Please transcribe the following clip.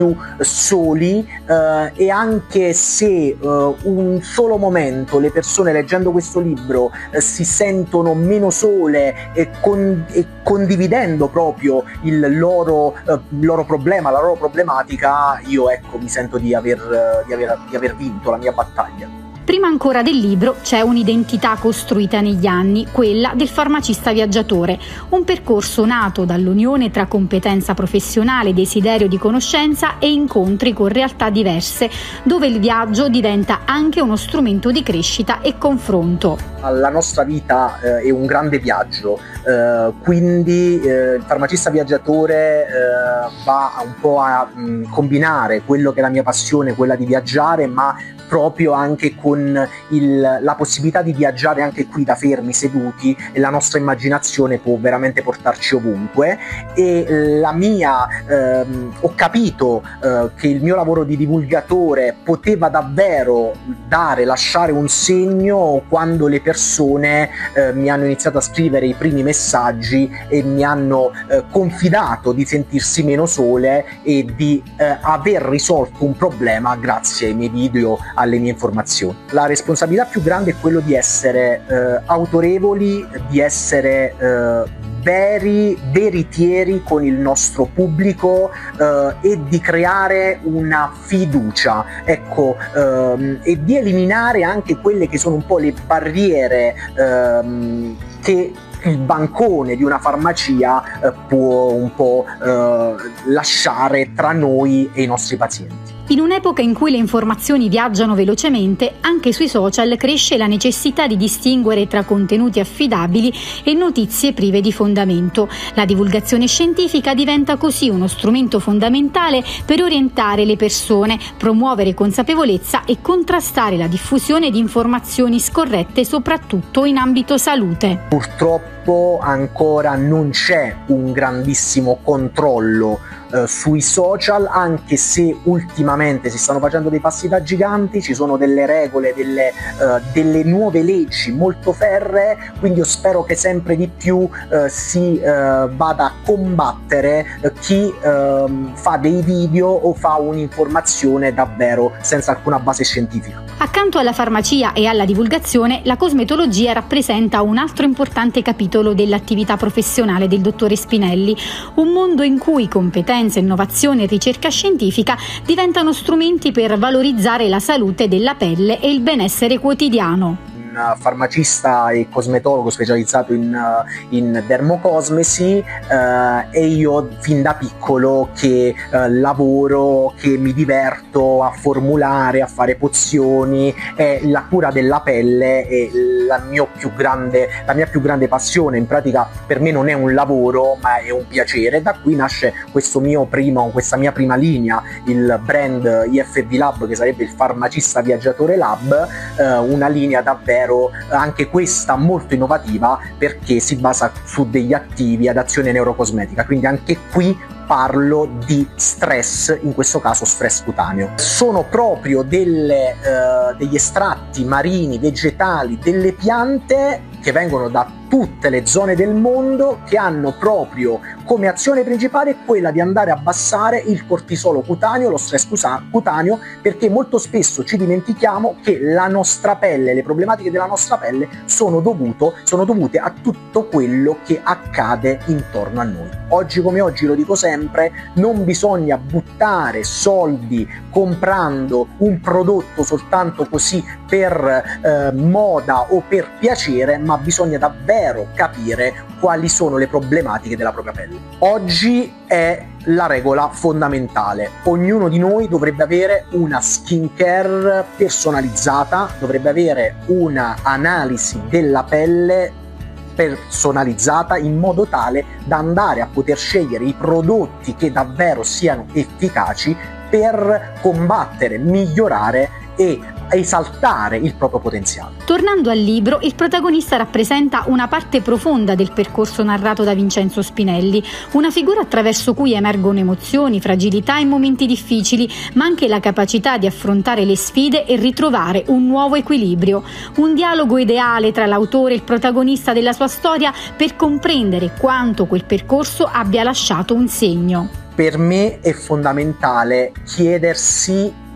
soli, e anche se un solo momento le persone leggendo questo libro si sentono meno sole e condividendo proprio il loro problema, la loro problematica, io mi sento di aver vinto la mia battaglia. Prima ancora del libro c'è un'identità costruita negli anni, quella del farmacista viaggiatore, un percorso nato dall'unione tra competenza professionale, desiderio di conoscenza e incontri con realtà diverse, dove il viaggio diventa anche uno strumento di crescita e confronto. La nostra vita è un grande viaggio, quindi il farmacista viaggiatore va un po' a combinare quello che è la mia passione, quella di viaggiare, ma proprio anche con la possibilità di viaggiare anche qui da fermi, seduti, e la nostra immaginazione può veramente portarci ovunque. E ho capito che il mio lavoro di divulgatore poteva davvero lasciare un segno quando le persone mi hanno iniziato a scrivere i primi messaggi e mi hanno confidato di sentirsi meno sole e di aver risolto un problema grazie ai miei video, alle mie informazioni. La responsabilità più grande è quello di essere autorevoli, di essere veritieri con il nostro pubblico e di creare una fiducia, e di eliminare anche quelle che sono un po' le barriere che il bancone di una farmacia può un po' lasciare tra noi e i nostri pazienti. In un'epoca in cui le informazioni viaggiano velocemente, anche sui social cresce la necessità di distinguere tra contenuti affidabili e notizie prive di fondamento. La divulgazione scientifica diventa così uno strumento fondamentale per orientare le persone, promuovere consapevolezza e contrastare la diffusione di informazioni scorrette, soprattutto in ambito salute. Purtroppo ancora non c'è un grandissimo controllo sui social, anche se ultimamente si stanno facendo dei passi da giganti, ci sono delle regole, delle nuove leggi molto ferree, quindi io spero che sempre di più si vada a combattere chi fa dei video o fa un'informazione davvero senza alcuna base scientifica. Accanto alla farmacia e alla divulgazione, la cosmetologia rappresenta un altro importante capitolo dell'attività professionale del dottore Spinelli, un mondo in cui competenze, innovazione e ricerca scientifica diventano strumenti per valorizzare la salute della pelle e il benessere quotidiano. Farmacista e cosmetologo specializzato in dermocosmesi, e io fin da piccolo che lavoro, che mi diverto a formulare, a fare pozioni, e la cura della pelle è la mia più grande passione. In pratica per me non è un lavoro ma è un piacere. Da qui nasce questa mia prima linea, il brand IFV Lab, che sarebbe il Farmacista Viaggiatore Lab, una linea davvero anche questa molto innovativa, perché si basa su degli attivi ad azione neurocosmetica, quindi anche qui parlo di stress, in questo caso stress cutaneo. Sono proprio degli estratti marini, vegetali, delle piante che vengono da tutte le zone del mondo, che hanno proprio come azione principale quella di andare a abbassare il cortisolo cutaneo, lo stress cutaneo, perché molto spesso ci dimentichiamo che la nostra pelle, le problematiche della nostra pelle sono dovute a tutto quello che accade intorno a noi. Oggi come oggi, lo dico sempre, non bisogna buttare soldi comprando un prodotto soltanto così per moda o per piacere, ma bisogna davvero capire quali sono le problematiche della propria pelle. Oggi è la regola fondamentale: ognuno di noi dovrebbe avere una skincare personalizzata, dovrebbe avere una analisi della pelle personalizzata, in modo tale da andare a poter scegliere i prodotti che davvero siano efficaci per combattere, migliorare e esaltare il proprio potenziale. Tornando al libro, il protagonista rappresenta una parte profonda del percorso narrato da Vincenzo Spinelli, una figura attraverso cui emergono emozioni, fragilità e momenti difficili, ma anche la capacità di affrontare le sfide e ritrovare un nuovo equilibrio. Un dialogo ideale tra l'autore e il protagonista della sua storia per comprendere quanto quel percorso abbia lasciato un segno. per me è fondamentale chiedersi